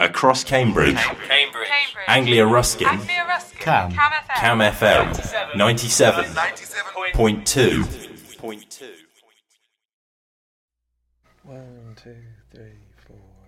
Across Cambridge. Anglia Ruskin. Cam FM 97.2. 1, 2, 3, 4